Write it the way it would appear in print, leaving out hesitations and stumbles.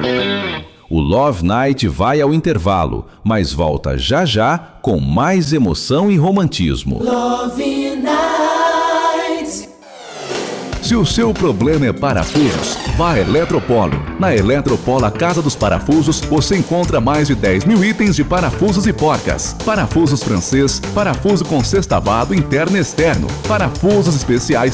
O Love Night vai ao intervalo, mas volta já já com mais emoção e romantismo. Love Night. Se o seu problema é parafusos, vá a Eletropolo. Na Eletropolo, a Casa dos Parafusos, você encontra mais de 10 mil itens de parafusos e porcas. Parafusos francês, parafuso com sextavado interno e externo, parafusos especiais